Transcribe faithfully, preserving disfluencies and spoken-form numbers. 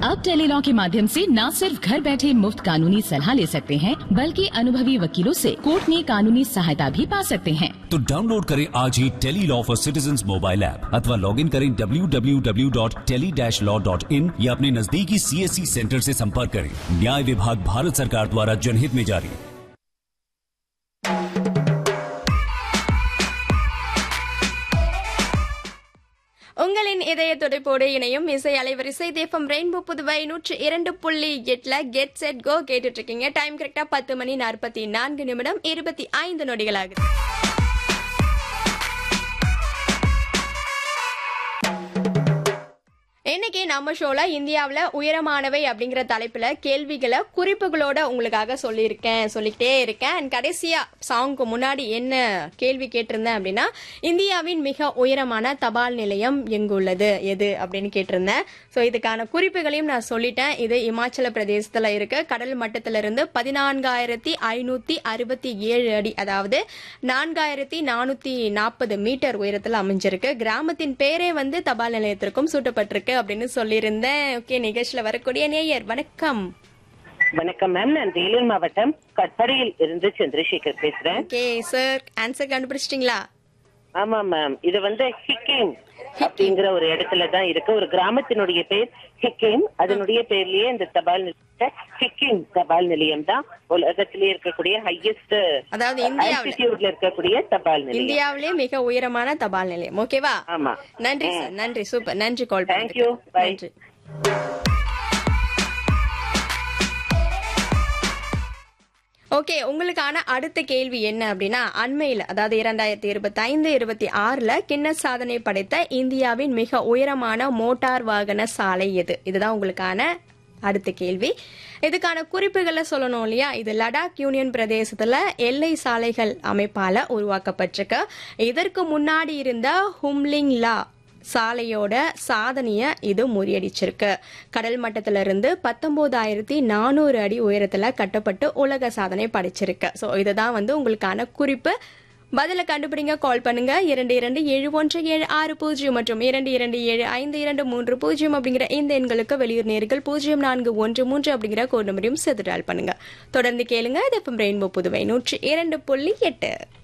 अब टेलीलॉ के माध्यम से न सिर्फ घर बैठे मुफ्त कानूनी सलाह ले सकते हैं, बल्कि अनुभवी वकीलों से कोर्ट में कानूनी सहायता भी पा सकते हैं। तो डाउनलोड करें आज ही tele law for citizens mobile app अथवा लॉग इन करें W W W dot tele dash law dot in या अपने नजदीकी सी एस सी सेंटर से संपर्क करें। न्याय विभाग भारत सरकार द्वारा जनहित में जारी। உங்களின் இதய துடைப்போடு இணையும் இசை அலைவரிசை தேஃபம் ரெயின்போ புதுவை நூற்றி இரண்டு புள்ளி எட்டுல கெட் செட் கோ கேட்டுட்டு இருக்கீங்க. டைம் கரெக்டா பத்து மணி நாற்பத்தி நான்கு நிமிடம் இருபத்தி ஐந்து நொடிகள் ஆகுது. இன்னைக்கு நம்ம ஷோல இந்தியாவில உயரமானவை அப்படிங்கிற தலைப்புல கேள்விகளை குறிப்புகளோட உங்களுக்காக சொல்லியிருக்கேன் சொல்லிக்கிட்டே இருக்கேன். அண்ட் கடைசியா சாங்க்கு முன்னாடி என்ன கேள்வி கேட்டிருந்தேன் அப்படின்னா, இந்தியாவின் மிக உயரமான தபால் நிலையம் எங்குள்ளது எது அப்படின்னு கேட்டிருந்தேன். ஸோ இதுக்கான குறிப்புகளையும் நான் சொல்லிட்டேன். இது இமாச்சல பிரதேசத்துல இருக்கு. கடல் மட்டத்திலிருந்து பதினான்காயிரத்தி ஐநூத்தி அறுபத்தி ஏழு அடி, அதாவது நான்காயிரத்தி நானூத்தி நாற்பது மீட்டர் உயரத்தில் அமைஞ்சிருக்கு. கிராமத்தின் பேரே வந்து தபால் நிலையத்திற்கும் சூட்டப்பட்டிருக்கு அப்படின்னு சொல்லியிருந்தேன். ஓகே, நிகழ்ச்சியில வரக்கூடிய நேயர் வணக்கம். வணக்கம் மேம், நான் வேலூர் மாவட்டம் கட்படியில் இருந்து சந்திரசேகர் பேசுறேன். ஓகே சார், ஆன்சர் கண்டுபிடிச்சிட்டீங்களா? ஆமா மேம், இது வந்து ஹிக்கிம் அப்படிங்கிற ஒரு இடத்துல தான் இருக்கு. ஒரு கிராமத்தினுடைய பேர் ஹிக்கிம். அதனுடைய பேர்லயே இந்த தபால் ஹிக்கிம் தபால் நிலையம் தான் உலகத்திலே இருக்கக்கூடிய ஹையஸ்ட், அதாவது இந்தியாவில இருக்கக்கூடிய தபால் நிலையம், இந்தியாவிலே மிக உயரமான தபால் நிலையம். ஓகேவா? ஆமா. நன்றி சார், நன்றி, சூப்பர், நன்றி கால் பண்ணதுக்கு. Thank you, by. நன்றி. ஓகே, உங்களுக்கான அடுத்த கேள்வி என்ன அப்படின்னா, அண்மையில் அதாவது இரண்டாயிரத்தி இருபத்தி ஐந்து இருபத்தி ஆறுல கின்னஸ் சாதனை படைத்த இந்தியாவின் மிக உயரமான மோட்டார் வாகன சாலை எது? இதுதான் உங்களுக்கான அடுத்த கேள்வி. இதுக்கான குறிப்புகளை சொல்லணும் இல்லையா? இது லடாக் யூனியன் பிரதேசத்துல எல்லை சாலைகள் அமைப்பால உருவாக்கப்பட்டிருக்கு. இதற்கு முன்னாடி இருந்த ஹும்லிங் லா சாலையோட சாதனைய இது முறியடிச்சிருக்கு. கடல் மட்டத்திலிருந்து பத்தொன்பதாயிரத்தி நானூறு அடி உயரத்துல கட்டப்பட்டு உலக சாதனை படைச்சிருக்கு. ஸோ இதுதான் வந்து உங்களுக்கான குறிப்பு. பதில கண்டுபிடிங்க, கால் பண்ணுங்க. இரண்டு இரண்டு ஏழு ஒன்று ஏழு ஆறு பூஜ்ஜியம் மற்றும் இரண்டு இரண்டு ஏழு ஐந்து இரண்டு மூன்று பூஜ்ஜியம் அப்படிங்கிற இந்த எண்களுக்கு வெளியூர் நேர்கள் பூஜ்ஜியம் நான்கு ஒன்று மூன்று அப்படிங்கிற கோட் நம்பரையும் சேர்த்து டால் பண்ணுங்க. தொடர்ந்து கேளுங்க. இது எஃப்எம் ரெயின்போ புதுவை நூற்றி இரண்டு புள்ளி எட்டு.